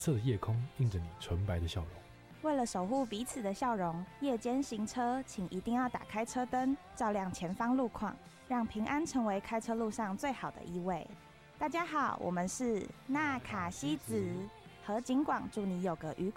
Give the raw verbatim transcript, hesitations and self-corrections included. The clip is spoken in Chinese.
色的夜空映着你纯白的笑容。 为了守护彼此的笑容，夜间行车请一定要打开车灯，照亮前方路况，让平安成为开车路上最好的依偎。大家好，我们是纳卡西子，和景广祝你有个愉